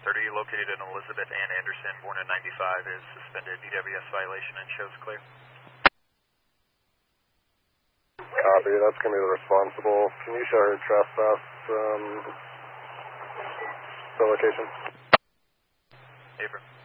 30, located in Elizabeth Ann Anderson, born in 95, is suspended DWS violation and shows clear. Copy, that's going to be the responsible. Can you show her trespass the location? Affirm.